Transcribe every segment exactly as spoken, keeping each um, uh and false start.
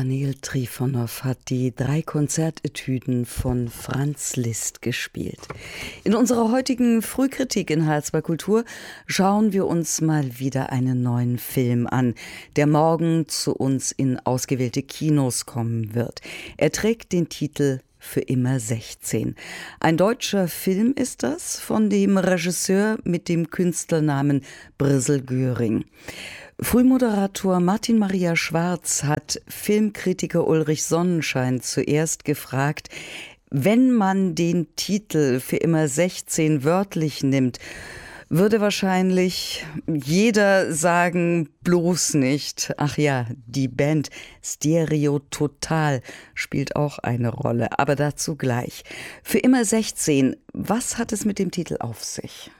Daniil Trifonow hat die drei Konzertetüden von Franz Liszt gespielt. In unserer heutigen Frühkritik in H R zwei Kultur schauen wir uns mal wieder einen neuen Film an, der morgen zu uns in ausgewählte Kinos kommen wird. Er trägt den Titel Für immer sechzehn. Ein deutscher Film ist das von dem Regisseur mit dem Künstlernamen Brissel Göring. Frühmoderator Martin Maria Schwarz hat Filmkritiker Ulrich Sonnenschein zuerst gefragt, wenn man den Titel Für immer sechzehn wörtlich nimmt, würde wahrscheinlich jeder sagen, bloß nicht. Ach ja, die Band Stereo Total spielt auch eine Rolle, aber dazu gleich. Für immer sechzehn, was hat es mit dem Titel auf sich?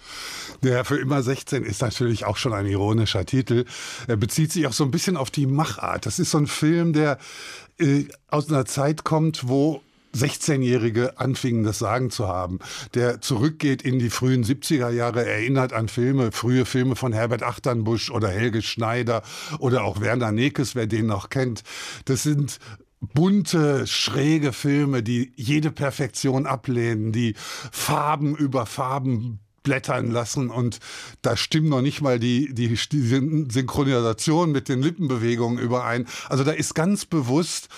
Ja, Für immer sechzehn ist natürlich auch schon ein ironischer Titel. Er bezieht sich auch so ein bisschen auf die Machart. Das ist so ein Film, der äh, aus einer Zeit kommt, wo sechzehnjährige anfingen, das Sagen zu haben, der zurückgeht in die frühen siebziger Jahre, erinnert an Filme, frühe Filme von Herbert Achternbusch oder Helge Schneider oder auch Werner Nekes, wer den noch kennt. Das sind bunte, schräge Filme, die jede Perfektion ablehnen, die Farben über Farben blättern lassen, und da stimmen noch nicht mal die, die, die Synchronisation mit den Lippenbewegungen überein. Also da ist ganz bewusst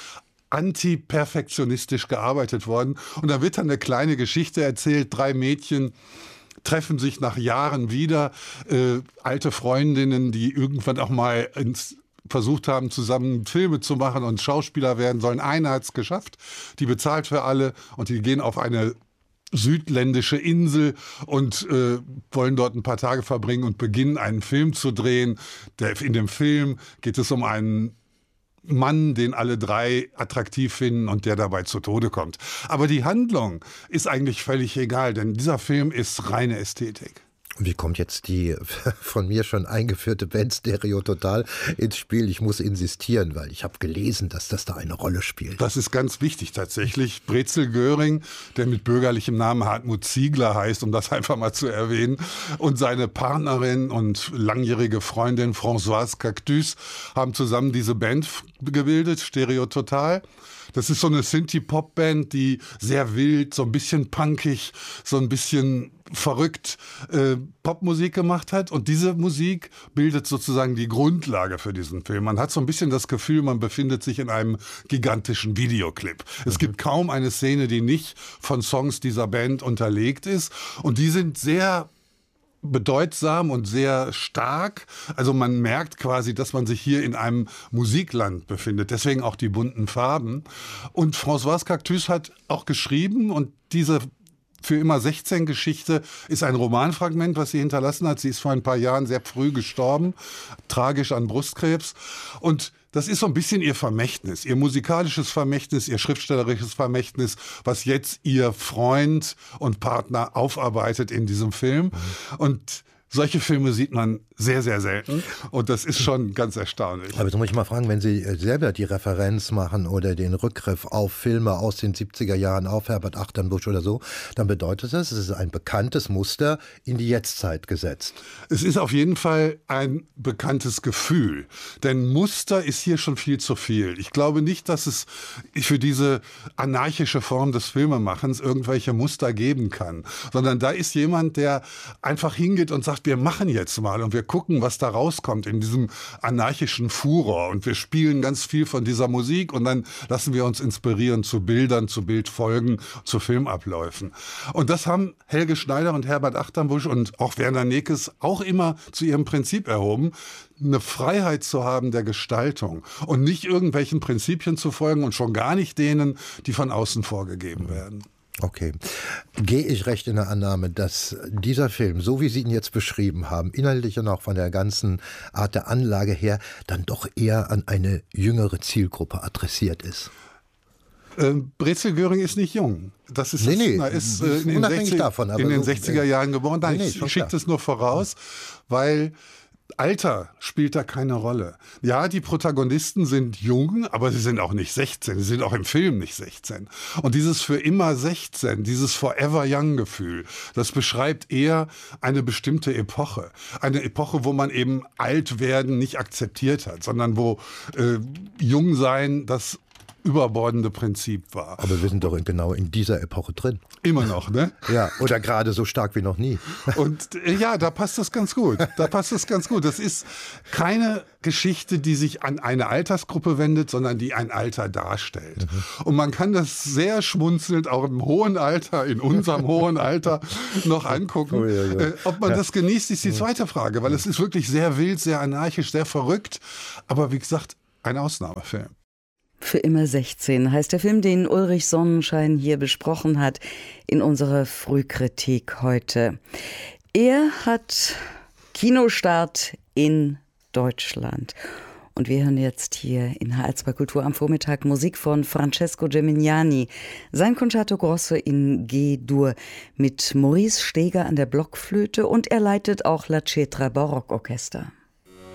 antiperfektionistisch gearbeitet worden. Und da wird dann eine kleine Geschichte erzählt. Drei Mädchen treffen sich nach Jahren wieder. Äh, alte Freundinnen, die irgendwann auch mal ins versucht haben, zusammen Filme zu machen und Schauspieler werden sollen. Eine hat es geschafft. Die bezahlt für alle und die gehen auf eine südländische Insel und äh, wollen dort ein paar Tage verbringen und beginnen, einen Film zu drehen. Der, in dem Film geht es um einen Mann, den alle drei attraktiv finden und der dabei zu Tode kommt. Aber die Handlung ist eigentlich völlig egal, denn dieser Film ist reine Ästhetik. Wie kommt jetzt die von mir schon eingeführte Band Stereo Total ins Spiel? Ich muss insistieren, weil ich habe gelesen, dass das da eine Rolle spielt. Das ist ganz wichtig tatsächlich. Brissel Göring, der mit bürgerlichem Namen Hartmut Ziegler heißt, um das einfach mal zu erwähnen, und seine Partnerin und langjährige Freundin Françoise Cactus haben zusammen diese Band gebildet, Stereo Total. Das ist so eine Synthie-Pop-Band, die sehr wild, so ein bisschen punkig, so ein bisschen verrückt äh, Popmusik gemacht hat. Und diese Musik bildet sozusagen die Grundlage für diesen Film. Man hat so ein bisschen das Gefühl, man befindet sich in einem gigantischen Videoclip. Es mhm. gibt kaum eine Szene, die nicht von Songs dieser Band unterlegt ist. Und die sind sehr bedeutsam und sehr stark. Also man merkt quasi, dass man sich hier in einem Musikland befindet. Deswegen auch die bunten Farben. Und Françoise Cactus hat auch geschrieben, und diese Für immer sechzehn Geschichte ist ein Romanfragment, was sie hinterlassen hat. Sie ist vor ein paar Jahren sehr früh gestorben, tragisch an Brustkrebs. Und das ist so ein bisschen ihr Vermächtnis, ihr musikalisches Vermächtnis, ihr schriftstellerisches Vermächtnis, was jetzt ihr Freund und Partner aufarbeitet in diesem Film. Und solche Filme sieht man sehr, sehr selten, und das ist schon ganz erstaunlich. Aber jetzt muss ich mal fragen, wenn Sie selber die Referenz machen oder den Rückgriff auf Filme aus den siebziger Jahren, auf Herbert Achternbusch oder so, dann bedeutet das, es ist ein bekanntes Muster in die Jetztzeit gesetzt. Es ist auf jeden Fall ein bekanntes Gefühl, denn Muster ist hier schon viel zu viel. Ich glaube nicht, dass es für diese anarchische Form des Filmemachens irgendwelche Muster geben kann, sondern da ist jemand, der einfach hingeht und sagt, wir machen jetzt mal und wir gucken, was da rauskommt in diesem anarchischen Furor, und wir spielen ganz viel von dieser Musik und dann lassen wir uns inspirieren zu Bildern, zu Bildfolgen, zu Filmabläufen. Und das haben Helge Schneider und Herbert Achternbusch und auch Werner Nekes auch immer zu ihrem Prinzip erhoben, eine Freiheit zu haben der Gestaltung und nicht irgendwelchen Prinzipien zu folgen und schon gar nicht denen, die von außen vorgegeben werden. Okay. Gehe ich recht in der Annahme, dass dieser Film, so wie Sie ihn jetzt beschrieben haben, inhaltlich und auch von der ganzen Art der Anlage her, dann doch eher an eine jüngere Zielgruppe adressiert ist? Ähm, Brissel Göring ist nicht jung. Das ist, nee, nee, er ist äh, in den, sechzig, davon, aber in den so, sechziger Jahren geboren. Nein, nee, nee, ich schicke das nur voraus, weil Alter spielt da keine Rolle. Ja, die Protagonisten sind jung, aber sie sind auch nicht sechzehn. Sie sind auch im Film nicht sechzehn. Und dieses für immer sechzehn, dieses Forever Young-Gefühl, das beschreibt eher eine bestimmte Epoche. Eine Epoche, wo man eben alt werden nicht akzeptiert hat, sondern wo äh, Jungsein das überbordende Prinzip war. Aber wir sind doch genau in dieser Epoche drin. Immer noch, ne? Ja, oder gerade so stark wie noch nie. Und äh, ja, da passt das ganz gut. Da passt das ganz gut. Das ist keine Geschichte, die sich an eine Altersgruppe wendet, sondern die ein Alter darstellt. Mhm. Und man kann das sehr schmunzelnd auch im hohen Alter, in unserem hohen Alter noch angucken. Oh, ja, ja. Äh, ob man ja. das genießt, ist die zweite Frage, weil es ist wirklich sehr wild, sehr anarchisch, sehr verrückt. Aber wie gesagt, ein Ausnahmefilm. Für immer sechzehn heißt der Film, den Ulrich Sonnenschein hier besprochen hat in unserer Frühkritik heute. Er hat Kinostart in Deutschland. Und wir hören jetzt hier in H R zwei Kultur am Vormittag Musik von Francesco Gemignani. Sein Concerto Grosso in G-Dur mit Maurice Steger an der Blockflöte und er leitet auch La Cetra Barockorchester.